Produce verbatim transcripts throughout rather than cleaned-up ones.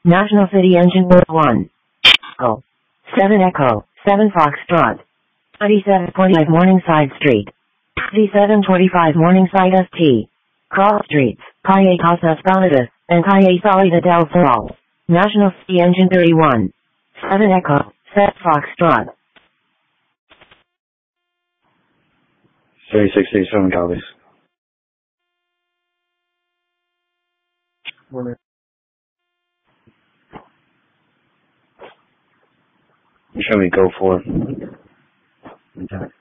National City Engine one. Echo. seven Echo. seven Foxtrot. twenty-seven twenty-five Morningside Street. V seven twenty-five Morningside S T. Cross Streets, Calle Casas Solidas, and Calle Salida del Sol. National City Engine thirty-one. seven Echo. seven Foxtrot. thirty-six eighty-seven copies. Morning. Show me go for it. Okay.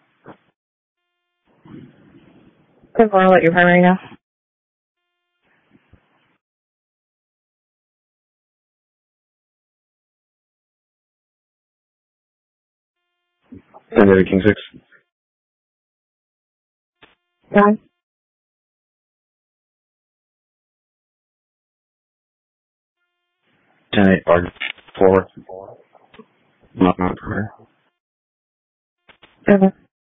Good for what your primary now. And then King six. Nine. Ten eight bar four. Not not career. Seven.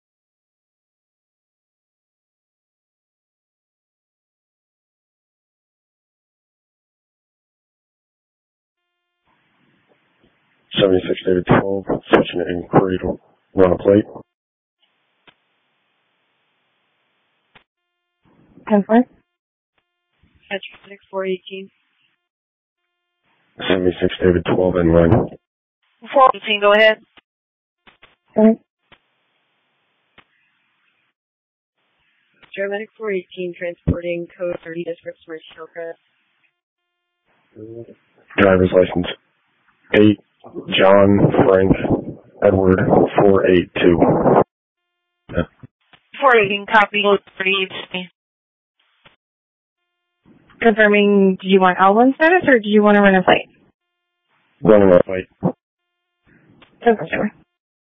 Seventy-six David twelve. Switching to inquiry to run a plate. Ten four. Catch six four eighteen. Seventy-six David twelve and run. Four eighteen. Go ahead. Seven. Paramedic four eighteen transporting code thirty districts for Hillcrest. Driver's license. Eight John Frank Edward four eight two. Yeah. four eighteen. Copy. Confirming, did you want L one status or did you want to run a flight? Running a plate. Ten four.